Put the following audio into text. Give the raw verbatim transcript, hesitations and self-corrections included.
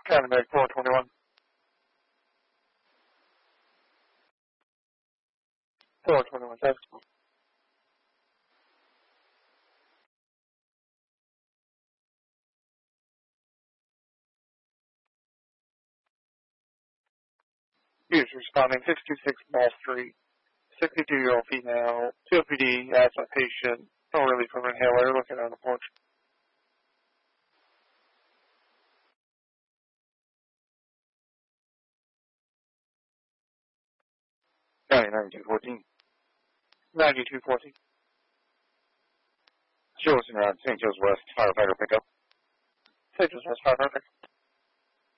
County Medic four twenty-one. four twenty-one, test. User responding six two six Wall Street. sixty-two-year-old female, C O P D, asthma patient, no relief from inhaler, looking on the porch. County ninety-two fourteen. ninety-two fourteen. Joseph around Saint Joe's West, firefighter pickup. Saint Joe's West, firefighter.